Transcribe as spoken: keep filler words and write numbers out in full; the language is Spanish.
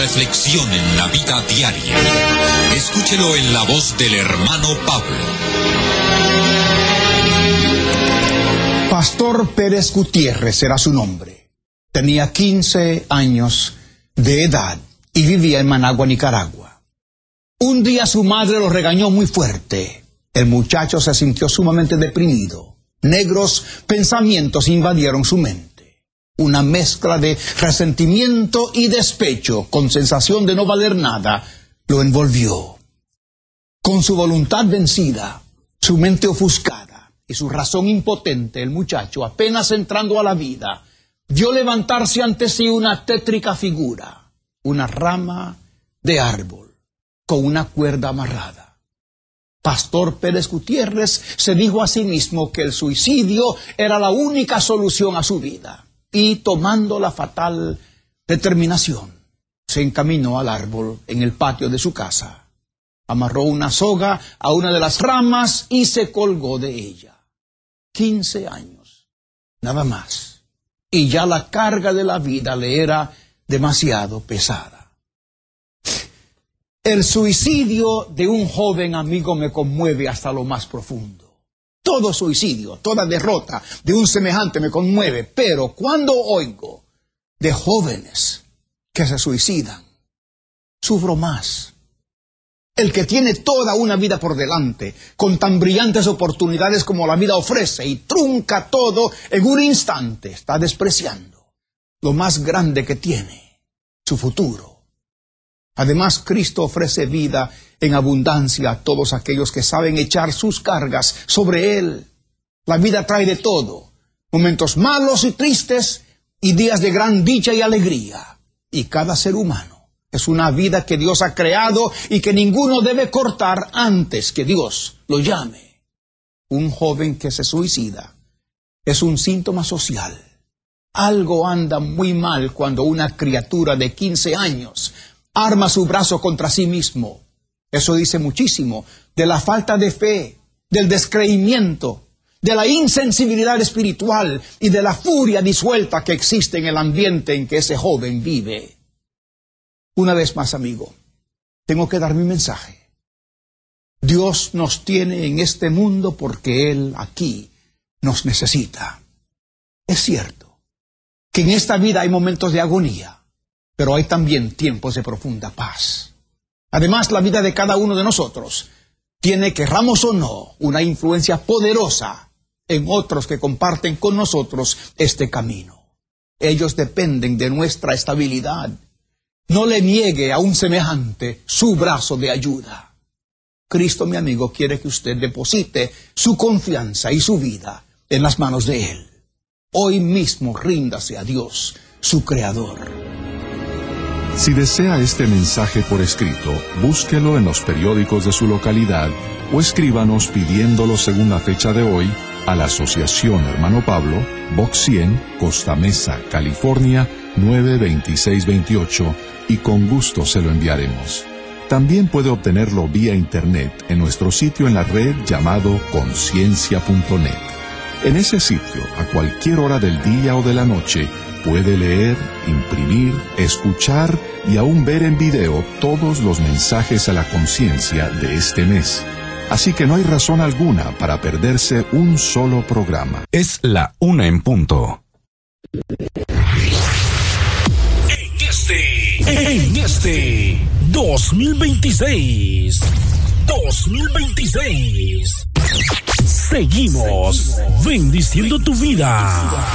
Reflexión en la vida diaria. Escúchelo en la voz del hermano Pablo. Pastor Pérez Gutiérrez era su nombre. Tenía quince años de edad y vivía en Managua, Nicaragua. Un día su madre lo regañó muy fuerte. El muchacho se sintió sumamente deprimido. Negros pensamientos invadieron su mente. Una mezcla de resentimiento y despecho, con sensación de no valer nada, lo envolvió. Con su voluntad vencida, su mente ofuscada y su razón impotente, el muchacho, apenas entrando a la vida, vio levantarse ante sí una tétrica figura, una rama de árbol, con una cuerda amarrada. Pastor Pérez Gutiérrez se dijo a sí mismo que el suicidio era la única solución a su vida. Y tomando la fatal determinación, se encaminó al árbol en el patio de su casa. Amarró una soga a una de las ramas y se colgó de ella. Quince años, nada más. Y ya la carga de la vida le era demasiado pesada. El suicidio de un joven amigo me conmueve hasta lo más profundo. Todo suicidio, toda derrota de un semejante me conmueve, pero cuando oigo de jóvenes que se suicidan, sufro más. El que tiene toda una vida por delante, con tan brillantes oportunidades como la vida ofrece, y trunca todo en un instante, está despreciando lo más grande que tiene, su futuro. Además, Cristo ofrece vida en abundancia a todos aquellos que saben echar sus cargas sobre Él. La vida trae de todo, momentos malos y tristes y días de gran dicha y alegría. Y cada ser humano es una vida que Dios ha creado y que ninguno debe cortar antes que Dios lo llame. Un joven que se suicida es un síntoma social. Algo anda muy mal cuando una criatura de quince años arma su brazo contra sí mismo. Eso dice muchísimo de la falta de fe, del descreimiento, de la insensibilidad espiritual y de la furia disuelta que existe en el ambiente en que ese joven vive. Una vez más, amigo, tengo que dar mi mensaje. Dios nos tiene en este mundo porque Él aquí nos necesita. Es cierto que en esta vida hay momentos de agonía, pero hay también tiempos de profunda paz. Además, la vida de cada uno de nosotros tiene, querramos o no, una influencia poderosa en otros que comparten con nosotros este camino. Ellos dependen de nuestra estabilidad. No le niegue a un semejante su brazo de ayuda. Cristo, mi amigo, quiere que usted deposite su confianza y su vida en las manos de Él. Hoy mismo ríndase a Dios, su Creador. Si desea este mensaje por escrito, búsquelo en los periódicos de su localidad o escríbanos pidiéndolo según la fecha de hoy a la Asociación Hermano Pablo, Box cien, Costa Mesa, California, nueve veintiséis veintiocho, y con gusto se lo enviaremos. También puede obtenerlo vía internet en nuestro sitio en la red llamado conciencia punto net. En ese sitio, a cualquier hora del día o de la noche, puede leer, imprimir, escuchar y aún ver en video todos los mensajes a la conciencia de este mes. Así que no hay razón alguna para perderse un solo programa. Es la una en punto. En este, en este dos mil veintiséis, dos mil veintiséis, seguimos bendiciendo tu vida.